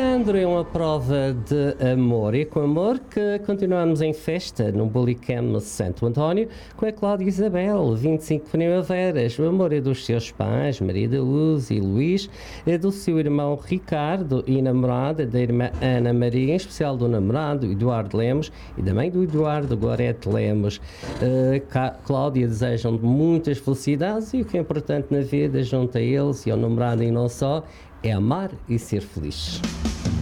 Leandro é uma prova de amor. E com amor que continuamos em festa no Bulicam Santo António com a Cláudia Isabel, 25 primaveras. O amor é dos seus pais, Maria da Luz e Luís, é do seu irmão Ricardo e namorada da irmã Ana Maria, em especial do namorado Eduardo Lemos e também do Eduardo Gorete Lemos. Cláudia desejam muitas felicidades e o que é importante na vida junto a eles e ao namorado e não só é amar e ser feliz.